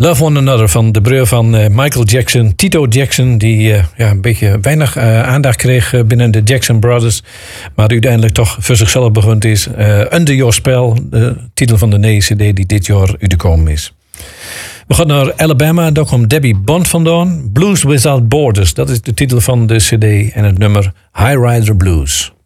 Love One Another van de broer van Michael Jackson, Tito Jackson, die een beetje weinig aandacht kreeg binnen de Jackson Brothers, maar uiteindelijk toch voor zichzelf begonnen is. Under Your Spell, de titel van de nieuwe CD die dit jaar uitgekomen is. We gaan naar Alabama, daar komt Debbie Bond vandaan. Blues Without Borders, dat is de titel van de CD en het nummer High Rider Blues.